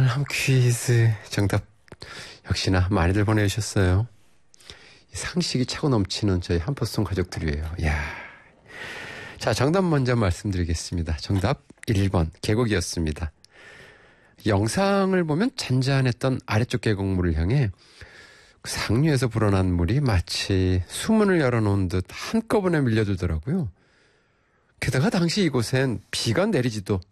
사람 퀴즈 정답 역시나 많이들 보내주셨어요. 상식이 차고 넘치는 저희 한포송 가족들이에요. 이야. 자, 정답 먼저 말씀드리겠습니다. 정답 1번 계곡이었습니다. 영상을 보면 잔잔했던 아래쪽 계곡물을 향해 그 상류에서 불어난 물이 마치 수문을 열어놓은 듯 한꺼번에 밀려들더라고요. 게다가 당시 이곳엔 비가 내리지도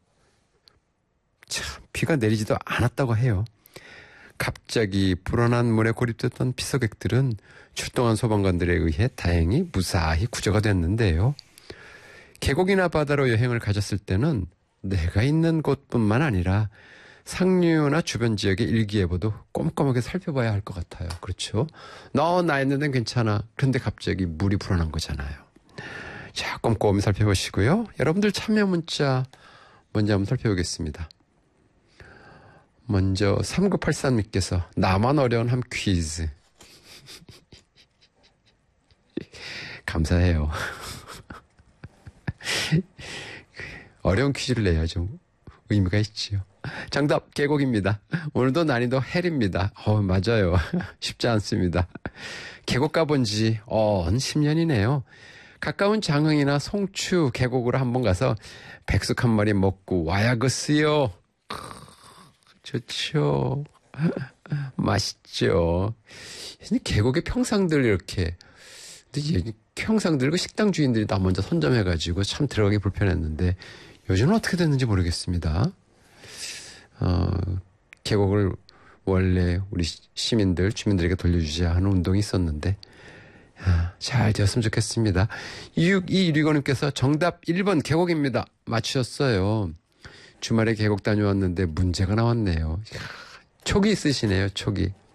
않았다고 해요. 갑자기 불어난 물에 고립됐던 피서객들은 출동한 소방관들에 의해 다행히 무사히 구조가 됐는데요. 계곡이나 바다로 여행을 가셨을 때는 내가 있는 곳뿐만 아니라 상류나 주변 지역의 일기예보도 꼼꼼하게 살펴봐야 할 것 같아요. 그렇죠? 나 있는 데는 괜찮아. 그런데 갑자기 물이 불어난 거잖아요. 자, 꼼꼼히 살펴보시고요. 여러분들 참여 문자 먼저 한번 살펴보겠습니다. 먼저 3983님께서 나만 어려운 함 퀴즈. 감사해요. 어려운 퀴즈를 내야 좀 의미가 있지요. 정답 계곡입니다. 오늘도 난이도 헬입니다. 맞아요. 쉽지 않습니다. 계곡 가본 지 10년이네요. 가까운 장흥이나 송추 계곡으로 한번 가서 백숙 한 마리 먹고 와야겠어요. 좋죠. 맛있죠. 계곡의 평상들 이렇게. 근데 평상들 그 식당 주인들이 다 먼저 선점해가지고 참 들어가기 불편했는데 요즘은 어떻게 됐는지 모르겠습니다. 계곡을 원래 우리 주민들에게 돌려주자 하는 운동이 있었는데 잘 되었으면 좋겠습니다. 6265님께서 정답 1번 계곡입니다. 맞추셨어요. 주말에 계곡 다녀왔는데 문제가 나왔네요. 촉이 있으시네요. 촉이.